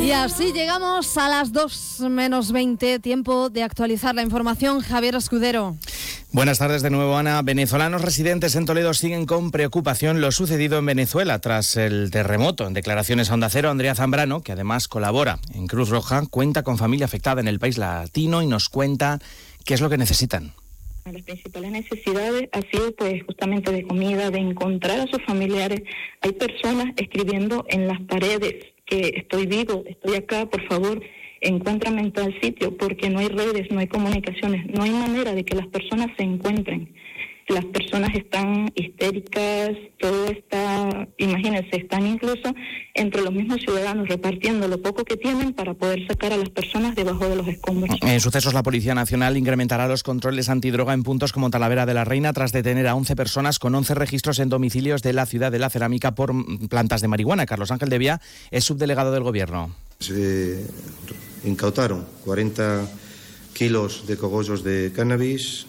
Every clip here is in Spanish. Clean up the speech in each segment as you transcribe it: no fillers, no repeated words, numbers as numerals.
Y así llegamos a las 2:20, tiempo de actualizar la información. Javier Escudero. Buenas tardes de nuevo, Ana. Venezolanos residentes en Toledo siguen con preocupación lo sucedido en Venezuela tras el terremoto. En declaraciones a Onda Cero, Andrea Zambrano, que además colabora en Cruz Roja, cuenta con familia afectada en el país latino y nos cuenta qué es lo que necesitan. Las principales necesidades ha sido pues justamente de comida, de encontrar a sus familiares. Hay personas escribiendo en las paredes que estoy vivo, estoy acá, por favor, encuéntrame en tal sitio, porque no hay redes, no hay comunicaciones, no hay manera de que las personas se encuentren. Las personas están histéricas, todo está, imagínense, están incluso entre los mismos ciudadanos repartiendo lo poco que tienen para poder sacar a las personas debajo de los escombros. En sucesos, la Policía Nacional incrementará los controles antidroga en puntos como Talavera de la Reina tras detener a 11 personas con 11 registros en domicilios de la ciudad de la Cerámica por plantas de marihuana. Carlos Ángel de Vía es subdelegado del Gobierno. Se incautaron 40 kilos de cogollos de cannabis,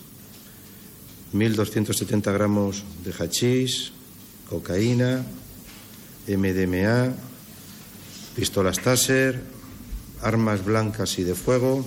1.270 gramos de hachís, cocaína, MDMA, pistolas Taser, armas blancas y de fuego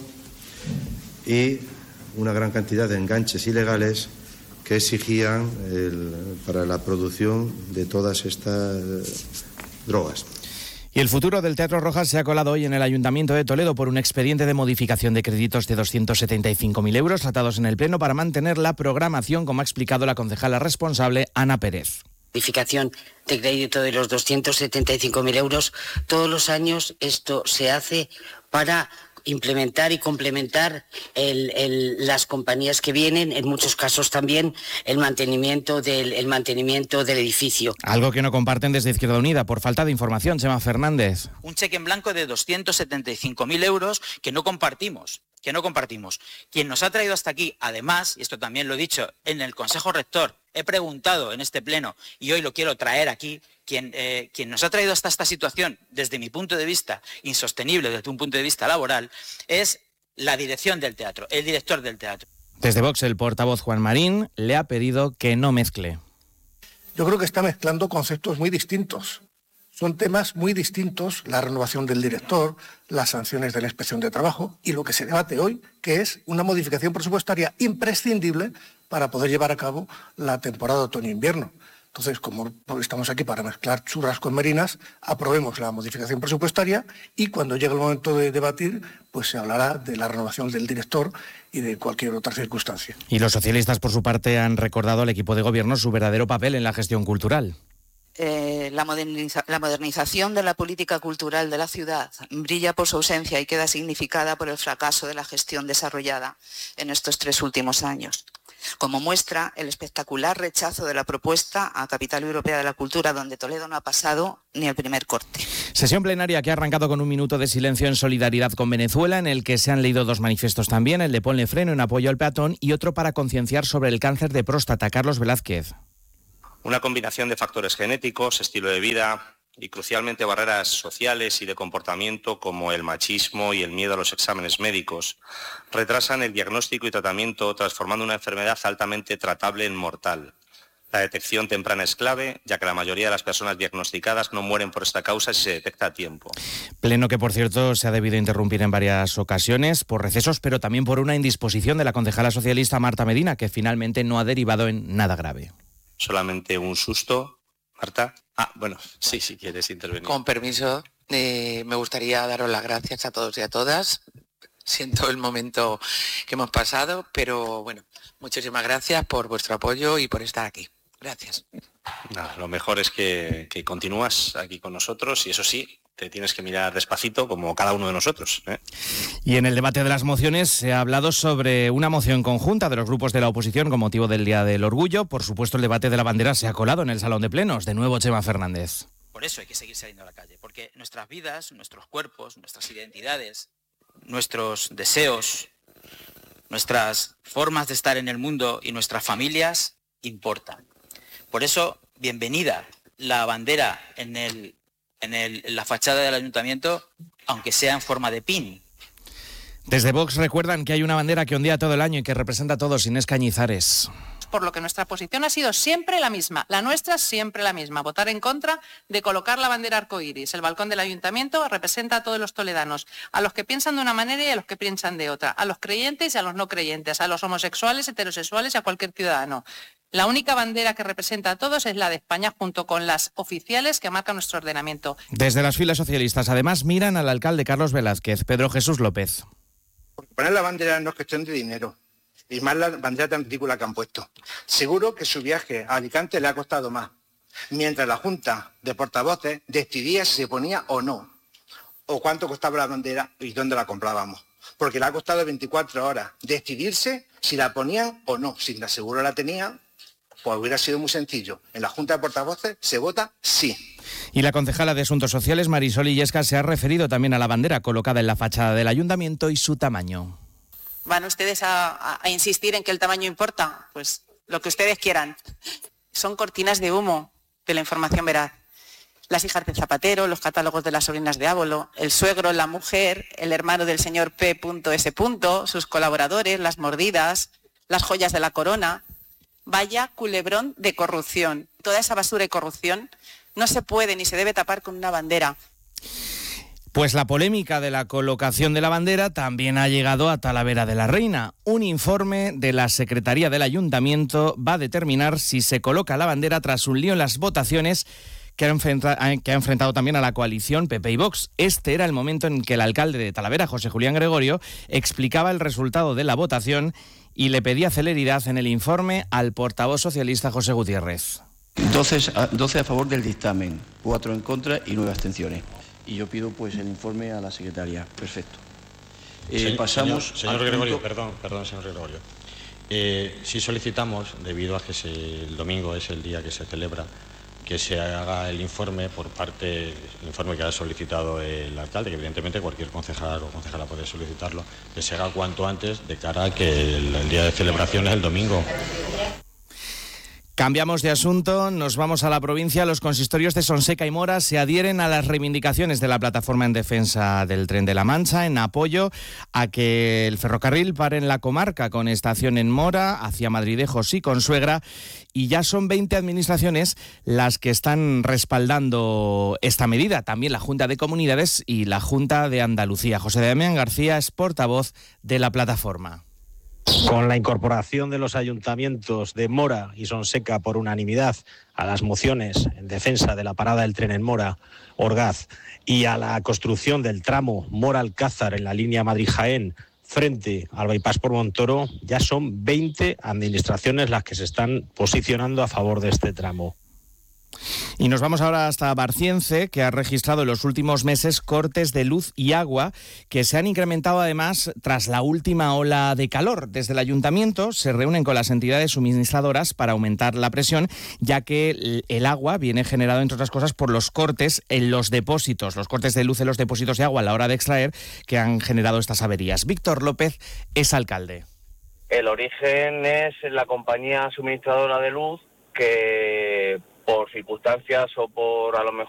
y una gran cantidad de enganches ilegales que exigían para la producción de todas estas drogas. Y el futuro del Teatro Rojas se ha colado hoy en el Ayuntamiento de Toledo por un expediente de modificación de créditos de 275.000 euros tratados en el Pleno para mantener la programación, como ha explicado la concejala responsable, Ana Pérez. Modificación de crédito de los 275.000 euros. Todos los años esto se hace para implementar y complementar las compañías que vienen, en muchos casos también el mantenimiento del edificio. Algo que no comparten desde Izquierda Unida por falta de información. Chema Fernández. Un cheque en blanco de 275.000 euros que no compartimos. Quien nos ha traído hasta aquí, además, y esto también lo he dicho en el Consejo Rector, he preguntado en este pleno y hoy lo quiero traer aquí, quien nos ha traído hasta esta situación, desde mi punto de vista, insostenible desde un punto de vista laboral, es la dirección del teatro, el director del teatro. Desde Vox, el portavoz Juan Marín le ha pedido que no mezcle. Yo creo que está mezclando conceptos muy distintos. Son temas muy distintos, la renovación del director, las sanciones de la Inspección de Trabajo y lo que se debate hoy, que es una modificación presupuestaria imprescindible para poder llevar a cabo la temporada otoño-invierno. Entonces, como estamos aquí para mezclar churras con merinas, aprobemos la modificación presupuestaria y cuando llegue el momento de debatir, pues se hablará de la renovación del director y de cualquier otra circunstancia. Y los socialistas, por su parte, han recordado al equipo de gobierno su verdadero papel en la gestión cultural. La modernización de la política cultural de la ciudad brilla por su ausencia y queda significada por el fracaso de la gestión desarrollada en estos 3 últimos años. Como muestra el espectacular rechazo de la propuesta a Capital Europea de la Cultura, donde Toledo no ha pasado ni el primer corte. Sesión plenaria que ha arrancado con un minuto de silencio en solidaridad con Venezuela, en el que se han leído 2 manifiestos también, el de Ponle Freno en apoyo al peatón y otro para concienciar sobre el cáncer de próstata. Carlos Velázquez. Una combinación de factores genéticos, estilo de vida y crucialmente barreras sociales y de comportamiento como el machismo y el miedo a los exámenes médicos retrasan el diagnóstico y tratamiento, transformando una enfermedad altamente tratable en mortal. La detección temprana es clave, ya que la mayoría de las personas diagnosticadas no mueren por esta causa si se detecta a tiempo. Pleno que, por cierto, se ha debido interrumpir en varias ocasiones por recesos, pero también por una indisposición de la concejala socialista Marta Medina, que finalmente no ha derivado en nada grave. Solamente un susto, Marta. Bueno, sí, si quieres intervenir. Con permiso, me gustaría daros las gracias a todos y a todas. Siento el momento que hemos pasado, pero bueno, muchísimas gracias por vuestro apoyo y por estar aquí. Gracias. Nada, lo mejor es que continúas aquí con nosotros y eso sí, te tienes que mirar despacito como cada uno de nosotros, ¿eh? Y en el debate de las mociones se ha hablado sobre una moción conjunta de los grupos de la oposición con motivo del Día del Orgullo. Por supuesto, el debate de la bandera se ha colado en el Salón de Plenos. De nuevo, Chema Fernández. Por eso hay que seguir saliendo a la calle, porque nuestras vidas, nuestros cuerpos, nuestras identidades, nuestros deseos, nuestras formas de estar en el mundo y nuestras familias importan. Por eso, bienvenida la bandera en la fachada del ayuntamiento, aunque sea en forma de pin. Desde Vox recuerdan que hay una bandera que ondea todo el año y que representa a todos. Inés Cañizares. por lo que nuestra posición ha sido siempre la misma, la nuestra siempre la misma, votar en contra de colocar la bandera arcoíris. El balcón del ayuntamiento representa a todos los toledanos, a los que piensan de una manera y a los que piensan de otra, a los creyentes y a los no creyentes, a los homosexuales, heterosexuales y a cualquier ciudadano. La única bandera que representa a todos es la de España, junto con las oficiales que marcan nuestro ordenamiento. Desde las filas socialistas, además, miran al alcalde Carlos Velázquez. Pedro Jesús López. Porque poner la bandera no es cuestión de dinero, y más la bandera tan ridícula que han puesto. Seguro que su viaje a Alicante le ha costado más, mientras la Junta de Portavoces decidía si se ponía o no, o cuánto costaba la bandera y dónde la comprábamos. Porque le ha costado 24 horas decidirse si la ponían o no. Si la seguro la tenían, pues hubiera sido muy sencillo. En la Junta de Portavoces se vota sí. Y la concejala de Asuntos Sociales, Marisol Illescas, se ha referido también a la bandera colocada en la fachada del ayuntamiento y su tamaño. ¿Van ustedes a insistir en que el tamaño importa? Pues lo que ustedes quieran. Son cortinas de humo de la información veraz. Las hijas de Zapatero, los catálogos de las sobrinas de Ábolo, el suegro, la mujer, el hermano del señor P.S., sus colaboradores, las mordidas, las joyas de la corona. Vaya culebrón de corrupción. Toda esa basura y corrupción no se puede ni se debe tapar con una bandera. Pues la polémica de la colocación de la bandera también ha llegado a Talavera de la Reina. Un informe de la Secretaría del Ayuntamiento va a determinar si se coloca la bandera tras un lío en las votaciones que ha enfrentado también a la coalición PP y Vox. Este era el momento en que el alcalde de Talavera, José Julián Gregorio, explicaba el resultado de la votación y le pedía celeridad en el informe al portavoz socialista José Gutiérrez. 12 a favor del dictamen, 4 en contra y 9 abstenciones. Y yo pido pues el informe a la secretaria. Perfecto. Pasamos señor Gregorio, perdón, señor Gregorio. Sí solicitamos, debido a que el domingo es el día que se celebra, que se haga el informe el informe que ha solicitado el alcalde, que evidentemente cualquier concejal o concejala puede solicitarlo, que se haga cuanto antes de cara a que el día de celebración es el domingo. Cambiamos de asunto, nos vamos a la provincia. Los consistorios de Sonseca y Mora se adhieren a las reivindicaciones de la plataforma en defensa del Tren de la Mancha, en apoyo a que el ferrocarril pare en la comarca, con estación en Mora, hacia Madridejos y Consuegra, y ya son 20 administraciones las que están respaldando esta medida. También la Junta de Comunidades y la Junta de Andalucía. José Damián García es portavoz de la plataforma. Con la incorporación de los ayuntamientos de Mora y Sonseca por unanimidad a las mociones en defensa de la parada del tren en Mora, Orgaz, y a la construcción del tramo Mora-Alcázar en la línea Madrid-Jaén frente al bypass por Montoro, ya son 20 administraciones las que se están posicionando a favor de este tramo. Y nos vamos ahora hasta Barcience, que ha registrado en los últimos meses cortes de luz y agua que se han incrementado además tras la última ola de calor. Desde el ayuntamiento se reúnen con las entidades suministradoras para aumentar la presión, ya que el agua viene generado, entre otras cosas, por los cortes en los depósitos, los cortes de luz en los depósitos de agua a la hora de extraer, que han generado estas averías. Víctor López es alcalde. El origen es la compañía suministradora de luz que, por circunstancias o por a lo mejor